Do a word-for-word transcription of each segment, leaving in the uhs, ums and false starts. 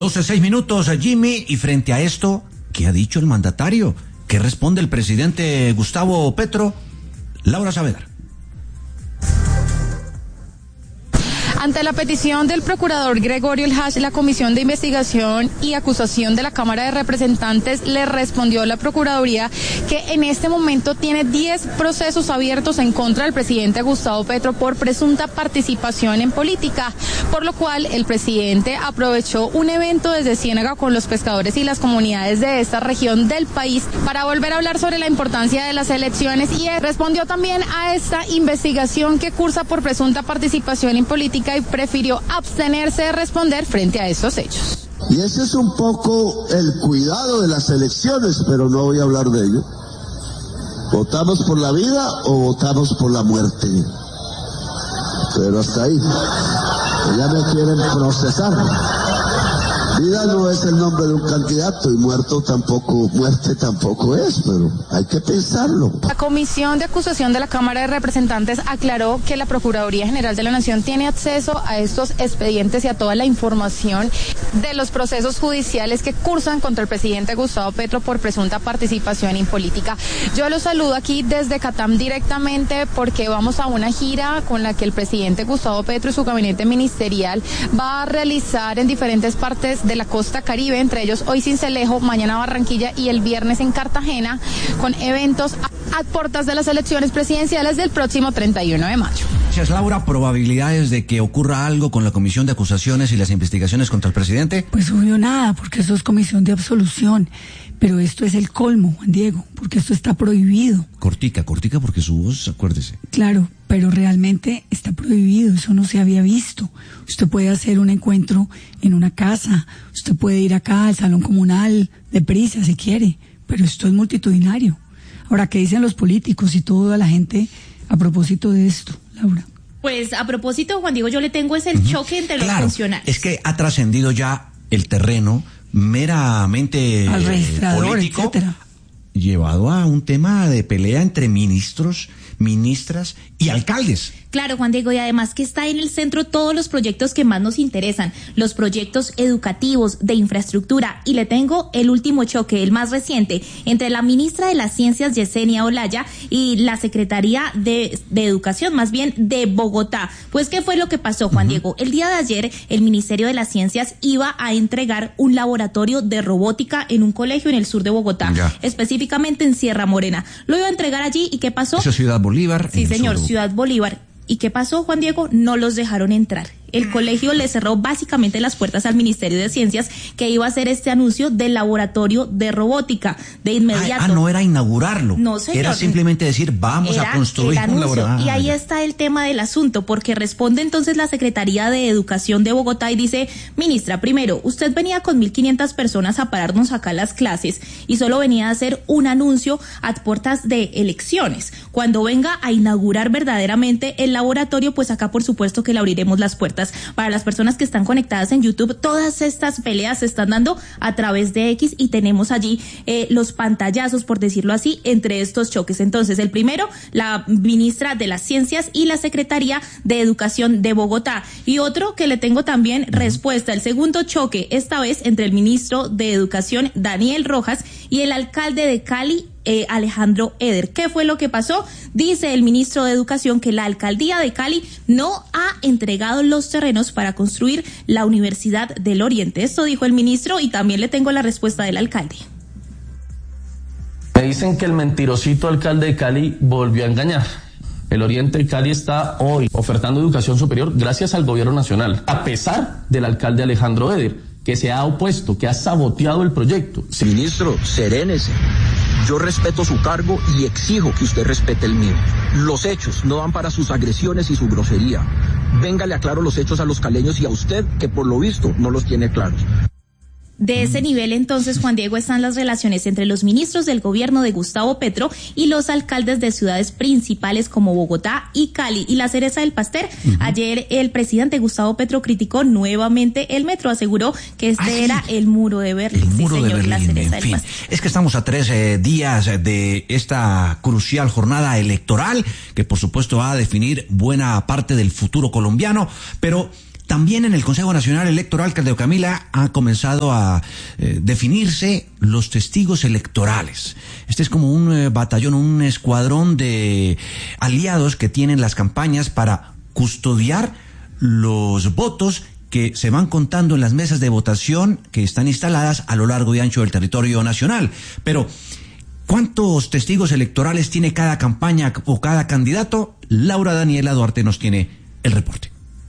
doce, seis minutos, Jimmy, y frente a esto, ¿qué ha dicho el mandatario? ¿Qué responde el presidente Gustavo Petro? Laura Saavedra. Ante la petición del procurador Gregorio El Hash, la Comisión de Investigación y Acusación de la Cámara de Representantes le respondió a la Procuraduría que en este momento tiene diez procesos abiertos en contra del presidente Gustavo Petro por presunta participación en política, por lo cual el presidente aprovechó un evento desde Ciénaga con los pescadores y las comunidades de esta región del país para volver a hablar sobre la importancia de las elecciones y respondió también a esta investigación que cursa por presunta participación en política y prefirió abstenerse de responder frente a estos hechos. Y ese es un poco el cuidado de las elecciones, pero no voy a hablar de ello. ¿Votamos por la vida o votamos por la muerte? Pero hasta ahí. Ya me quieren procesar. Vida no es el nombre de un candidato y muerto tampoco, muerte tampoco es, pero hay que pensarlo. La Comisión de Acusación de la Cámara de Representantes aclaró que la Procuraduría General de la Nación tiene acceso a estos expedientes y a toda la información de los procesos judiciales que cursan contra el presidente Gustavo Petro por presunta participación en política. Yo los saludo aquí desde Catam directamente porque vamos a una gira con la que el presidente Gustavo Petro y su gabinete ministerial va a realizar en diferentes partes de la costa Caribe, entre ellos hoy Sincelejo, mañana Barranquilla y el viernes en Cartagena, con eventos a, a puertas de las elecciones presidenciales del próximo treinta y uno de mayo. Gracias, Laura. ¿Probabilidades de que ocurra algo con la Comisión de Acusaciones y las investigaciones contra el presidente? Pues obvio nada, porque eso es comisión de absolución. Pero esto es el colmo, Juan Diego, porque esto está prohibido. Cortica, cortica, porque su voz, acuérdese. Claro, pero realmente está prohibido, eso no se había visto. Usted puede hacer un encuentro en una casa, usted puede ir acá al salón comunal, deprisa si quiere, pero esto es multitudinario. Ahora, ¿qué dicen los políticos y toda la gente a propósito de esto, Laura? Pues a propósito, Juan Diego, yo le tengo es el uh-huh. choque entre claro, los funcionarios. Es que ha trascendido ya el terreno meramente al registrador, político, etcétera, llevado a un tema de pelea entre ministros, ministras y alcaldes. Claro, Juan Diego, y además que está en el centro todos los proyectos que más nos interesan, los proyectos educativos, de infraestructura, y le tengo el último choque, el más reciente, entre la ministra de las Ciencias, Yesenia Olaya, y la Secretaría de, de Educación, más bien de Bogotá. Pues, ¿qué fue lo que pasó, Juan uh-huh. Diego? El día de ayer, el Ministerio de las Ciencias iba a entregar un laboratorio de robótica en un colegio en el sur de Bogotá, ya. específicamente en Sierra Morena. Lo iba a entregar allí, ¿y qué pasó? Esa es Ciudad Bolívar. Sí, señor, Ciudad Bolívar. ¿Y qué pasó, Juan Diego? No los dejaron entrar. El colegio le cerró básicamente las puertas al Ministerio de Ciencias, que iba a hacer este anuncio del laboratorio de robótica de inmediato. Ah, no era inaugurarlo. No, señor. Era simplemente decir, vamos era a construir un laboratorio. Y ahí está el tema del asunto, porque responde entonces la Secretaría de Educación de Bogotá y dice, ministra, primero, usted venía con mil quinientas personas a pararnos acá las clases y solo venía a hacer un anuncio a puertas de elecciones. Cuando venga a inaugurar verdaderamente el laboratorio, pues acá por supuesto que le abriremos las puertas. Para las personas que están conectadas en YouTube, todas estas peleas se están dando a través de X y tenemos allí eh, los pantallazos, por decirlo así, entre estos choques. Entonces, el primero, la ministra de las Ciencias y la Secretaría de Educación de Bogotá. Y otro que le tengo también respuesta, el segundo choque, esta vez entre el ministro de Educación, Daniel Rojas, y el alcalde de Cali, Eh, Alejandro Eder. ¿Qué fue lo que pasó? Dice el ministro de Educación que la alcaldía de Cali no ha entregado los terrenos para construir la Universidad del Oriente. Esto dijo el ministro y también le tengo la respuesta del alcalde. Me dicen que el mentirosito alcalde de Cali volvió a engañar. El Oriente de Cali está hoy ofertando educación superior gracias al gobierno nacional, a pesar del alcalde Alejandro Eder, que se ha opuesto, que ha saboteado el proyecto. Ministro, serénese. Yo respeto su cargo y exijo que usted respete el mío. Los hechos no dan para sus agresiones y su grosería. Véngale aclaro los hechos a los caleños y a usted, que por lo visto no los tiene claros. De ese nivel, entonces, Juan Diego, están las relaciones entre los ministros del gobierno de Gustavo Petro y los alcaldes de ciudades principales como Bogotá y Cali. Y la cereza del pastel, uh-huh. ayer el presidente Gustavo Petro criticó nuevamente el metro, aseguró que este ¿Ah, sí? era el muro de Berlín. El muro sí, señor, de Berlín, la cereza en del fin. pastel. Es que estamos a tres eh, días de esta crucial jornada electoral, que por supuesto va a definir buena parte del futuro colombiano, pero También en el Consejo Nacional Electoral, Caldeo Camila, ha comenzado a eh, definirse los testigos electorales. Este es como un eh, batallón, un escuadrón de aliados que tienen las campañas para custodiar los votos que se van contando en las mesas de votación que están instaladas a lo largo y ancho del territorio nacional. Pero, ¿cuántos testigos electorales tiene cada campaña o cada candidato? Laura Daniela Duarte nos tiene el reporte.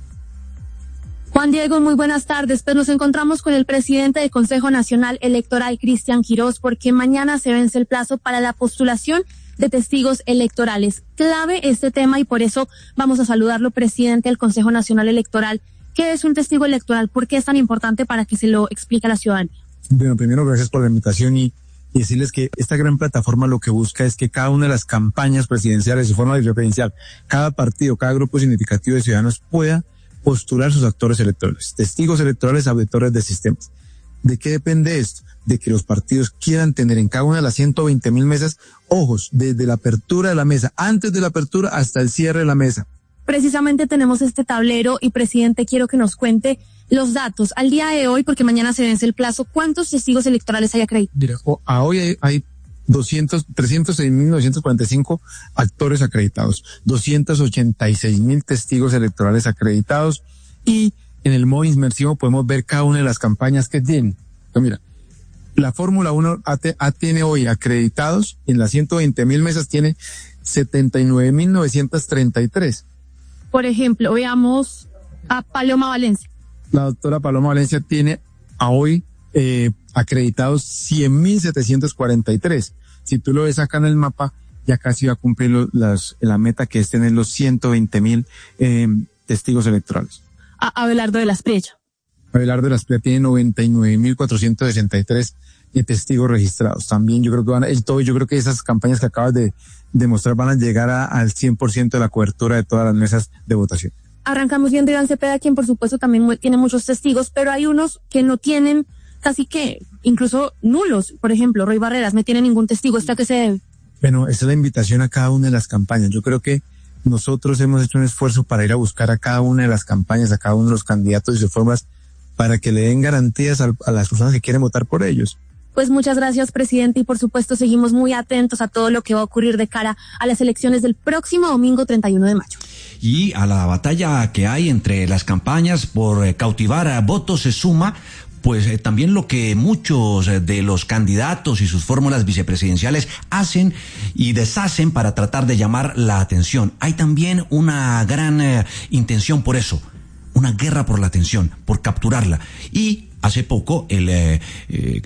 Juan Diego, muy buenas tardes. Pues nos encontramos con el presidente del Consejo Nacional Electoral, Cristian Quirós, porque mañana se vence el plazo para la postulación de testigos electorales. Clave este tema y por eso vamos a saludarlo, presidente del Consejo Nacional Electoral. ¿Qué es un testigo electoral? ¿Por qué es tan importante para que se lo explique a la ciudadanía? Bueno, primero gracias por la invitación y, y decirles que esta gran plataforma lo que busca es que cada una de las campañas presidenciales de forma preferencial, cada partido, cada grupo significativo de ciudadanos pueda postular sus actores electorales, testigos electorales, auditores de sistemas. ¿De qué depende esto? De que los partidos quieran tener en cada una de las ciento veinte mil mesas ojos desde la apertura de la mesa, antes de la apertura hasta el cierre de la mesa. Precisamente tenemos este tablero y, presidente, quiero que nos cuente los datos. Al día de hoy, porque mañana se vence el plazo, ¿cuántos testigos electorales hay acreditados? Mira, a hoy hay, hay doscientos, trescientos seis mil novecientos cuarenta y cinco actores acreditados, doscientos ochenta y seis mil testigos electorales acreditados y en el modo inmersivo podemos ver cada una de las campañas que tienen. Entonces, mira, la Fórmula uno A, A tiene hoy acreditados en las ciento veinte mil mesas, tiene setenta y nueve mil novecientos treinta y tres. Por ejemplo, veamos a Paloma Valencia. La doctora Paloma Valencia tiene a hoy eh, acreditados cien mil setecientos cuarenta y tres. Si tú lo ves acá en el mapa, ya casi va a cumplir lo, las, la meta que es tener los ciento veinte mil eh, testigos electorales. A Abelardo de las Priecha. Abelardo de las Priecha tiene noventa y nueve mil cuatrocientos sesenta y tres eh, testigos registrados. También yo creo que van a, el todo, yo creo que esas campañas que acabas de demostrar van a llegar a, al cien por ciento de la cobertura de todas las mesas de votación. Arrancamos viendo a Iván Cepeda, quien por supuesto también tiene muchos testigos, pero hay unos que no tienen casi que, incluso nulos. Por ejemplo, Roy Barreras no tiene ningún testigo. ¿Esto a qué se debe? Bueno, esa es la invitación a cada una de las campañas. Yo creo que nosotros hemos hecho un esfuerzo para ir a buscar a cada una de las campañas, a cada uno de los candidatos y sus formas, para que le den garantías a, a las personas que quieren votar por ellos. Pues muchas gracias, presidente, y por supuesto seguimos muy atentos a todo lo que va a ocurrir de cara a las elecciones del próximo domingo treinta y uno de mayo. Y a la batalla que hay entre las campañas por eh, cautivar a votos se suma pues eh, también lo que muchos eh, de los candidatos y sus fórmulas vicepresidenciales hacen y deshacen para tratar de llamar la atención. Hay también una gran eh, intención por eso, una guerra por la atención, por capturarla. Y hace poco el eh, eh,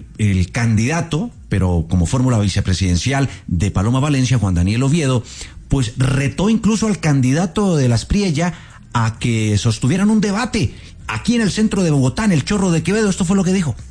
el candidato, pero como fórmula vicepresidencial de Paloma Valencia, Juan Daniel Oviedo, pues retó incluso al candidato de las Priella a que sostuvieran un debate aquí en el centro de Bogotá, en el Chorro de Quevedo. Esto fue lo que dijo.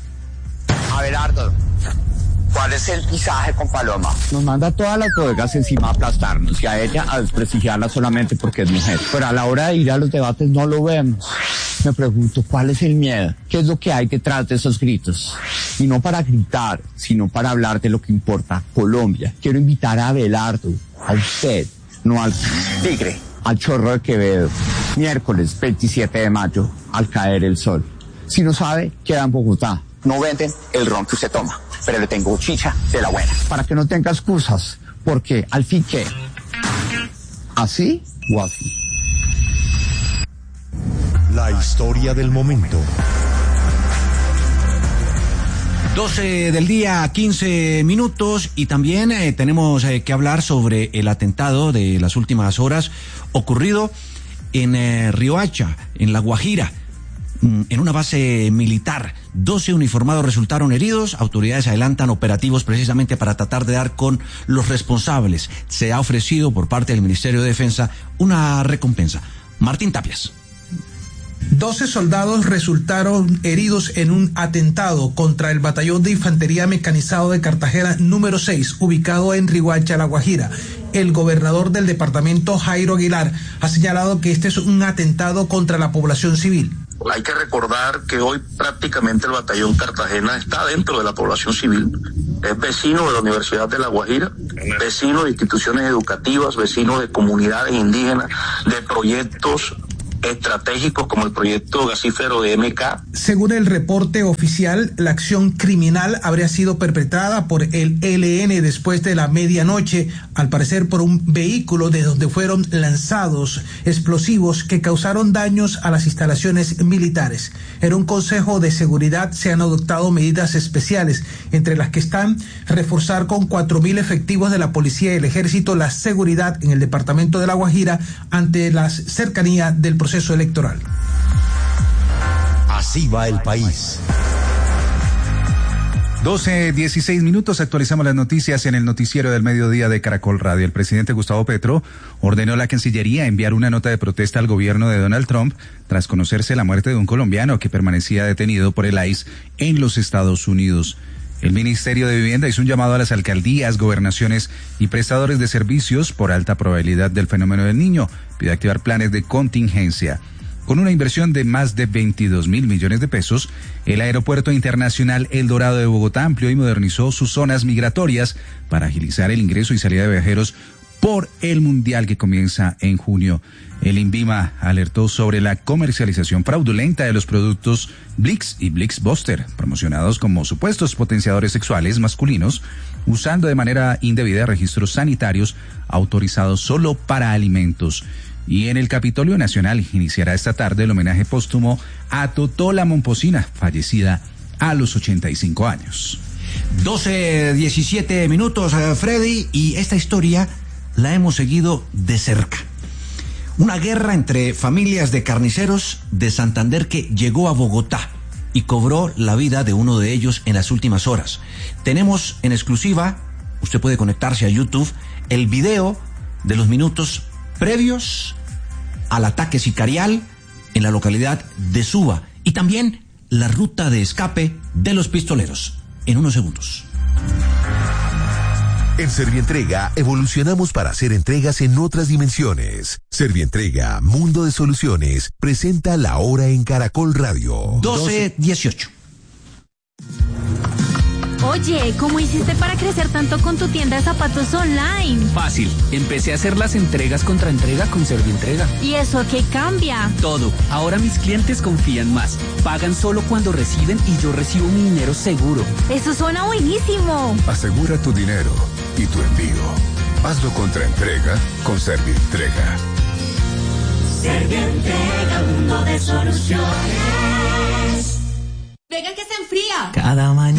Abelardo, ¿cuál es el pisaje con Paloma? Nos manda todas las bodegas encima a aplastarnos y a ella a desprestigiarla solamente porque es mujer. Pero a la hora de ir a los debates no lo vemos. Me pregunto, ¿cuál es el miedo? ¿Qué es lo que hay detrás de esos gritos? Y no para gritar, sino para hablar de lo que importa, Colombia. Quiero invitar a Abelardo, a usted, no al tigre, al Chorro de Quevedo, miércoles veintisiete de mayo, al caer el sol. Si no sabe, queda en Bogotá. No venden el ron que usted toma, pero le tengo chicha de la buena. Para que no tenga excusas, porque al fin, ¿qué? ¿Así o así? La historia del momento. doce del día, quince minutos, y también eh, tenemos eh, que hablar sobre el atentado de las últimas horas ocurrido en eh, Riohacha, en La Guajira, en una base militar. doce uniformados resultaron heridos. Autoridades adelantan operativos precisamente para tratar de dar con los responsables. Se ha ofrecido por parte del Ministerio de Defensa una recompensa. Martín Tapias. doce soldados resultaron heridos en un atentado contra el Batallón de Infantería Mecanizado de Cartagena número seis, ubicado en Riohacha, La Guajira. El gobernador del departamento, Jairo Aguilar, ha señalado que este es un atentado contra la población civil. Hay que recordar que hoy prácticamente el Batallón Cartagena está dentro de la población civil. Es vecino de la Universidad de La Guajira, vecino de instituciones educativas, vecino de comunidades indígenas, de proyectos estratégicos como el proyecto gasífero de M K. Según el reporte oficial, la acción criminal habría sido perpetrada por el E L N después de la medianoche, al parecer por un vehículo de donde fueron lanzados explosivos que causaron daños a las instalaciones militares. En un consejo de seguridad se han adoptado medidas especiales, entre las que están reforzar con cuatro mil efectivos de la policía y el ejército la seguridad en el departamento de La Guajira ante la cercanía del proceso electoral. Así va el país. doce, dieciséis minutos, actualizamos las noticias en el noticiero del mediodía de Caracol Radio. El presidente Gustavo Petro ordenó a la Cancillería enviar una nota de protesta al gobierno de Donald Trump tras conocerse la muerte de un colombiano que permanecía detenido por el I C E en los Estados Unidos. El Ministerio de Vivienda hizo un llamado a las alcaldías, gobernaciones y prestadores de servicios por alta probabilidad del fenómeno del Niño. Pide activar planes de contingencia. Con una inversión de más de veintidós mil millones de pesos, el Aeropuerto Internacional El Dorado de Bogotá amplió y modernizó sus zonas migratorias para agilizar el ingreso y salida de viajeros por el Mundial que comienza en junio. El INVIMA alertó sobre la comercialización fraudulenta de los productos Blix y Blix Buster, promocionados como supuestos potenciadores sexuales masculinos, usando de manera indebida registros sanitarios autorizados solo para alimentos. Y en el Capitolio Nacional iniciará esta tarde el homenaje póstumo a Totola Momposina, fallecida a los ochenta y cinco años. doce, diecisiete minutos, Freddy, y esta historia la hemos seguido de cerca. Una guerra entre familias de carniceros de Santander que llegó a Bogotá y cobró la vida de uno de ellos en las últimas horas. Tenemos en exclusiva, usted puede conectarse a YouTube, el video de los minutos previos al ataque sicarial en la localidad de Suba y también la ruta de escape de los pistoleros. En unos segundos. En Servientrega evolucionamos para hacer entregas en otras dimensiones. Servientrega, Mundo de Soluciones, presenta La Hora en Caracol Radio. doce dieciocho. Oye, ¿cómo hiciste para crecer tanto con tu tienda de zapatos online? Fácil, empecé a hacer las entregas contra entrega con Servientrega. ¿Y eso qué cambia? Todo, ahora mis clientes confían más, pagan solo cuando reciben y yo recibo mi dinero seguro. Eso suena buenísimo. Asegura tu dinero y tu envío. Hazlo contra entrega con Servientrega. Servientrega, mundo de soluciones. Venga que se enfría. Cada mañana.